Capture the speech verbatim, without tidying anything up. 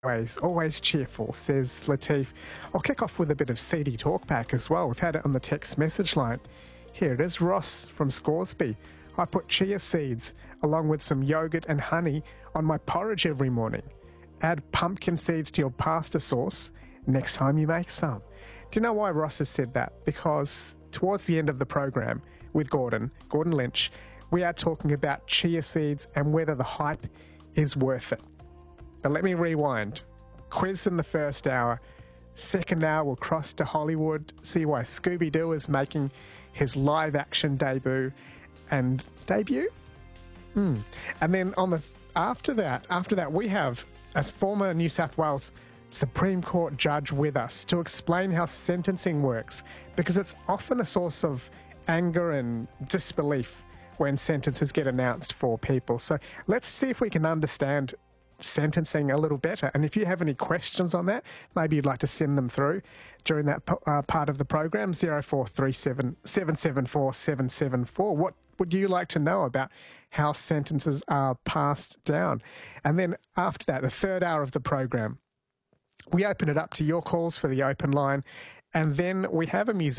Always, always cheerful, says Latif. I'll kick off with a bit of seedy talkback as well. We've had it on the text message line. Here it is, Ross from Scoresby. I put chia seeds along with some yogurt and honey on my porridge every morning. Add pumpkin seeds to your pasta sauce next time you make some. Do you know why Ross has said that? Because towards the end of the program with Gordon, Gordon Lynch, we are talking about chia seeds and whether the hype is worth it. But let me rewind. Quiz in the first hour. Second hour, we'll cross to Hollywood, see why Scooby-Doo is making his live-action debut. And debut? Hmm. And then on the after that, after that, we have a former New South Wales Supreme Court judge with us to explain how sentencing works, because it's often a source of anger and disbelief when sentences get announced for people. So let's see if we can understand sentencing a little better. And if you have any questions on that, maybe you'd like to send them through during that uh, part of the program, zero four three seven, seven seven four, seven seven four. What would you like to know about how sentences are passed down? And then after that, the third hour of the program, we open it up to your calls for the open line, and then we have a musician